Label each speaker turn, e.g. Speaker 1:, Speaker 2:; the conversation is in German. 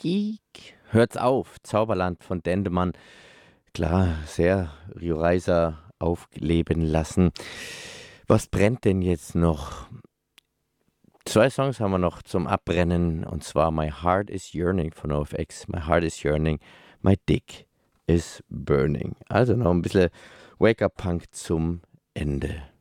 Speaker 1: Krieg. Hört's auf, Zauberland von Dendemann. Klar, sehr Rio Reiser aufleben lassen. Was brennt denn jetzt noch? 2 Songs haben wir noch zum Abbrennen, und zwar My Heart is Yearning von NoFX. My Heart is Yearning, My Dick is Burning. Also noch ein bisschen Wake-up-Punk zum Ende.